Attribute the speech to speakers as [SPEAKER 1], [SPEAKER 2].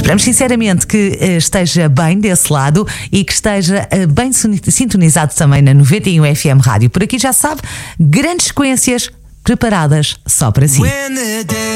[SPEAKER 1] Esperamos sinceramente que esteja bem desse lado e que esteja bem sintonizado também na 91 FM Rádio. Por aqui já sabe, grandes sequências preparadas só para si.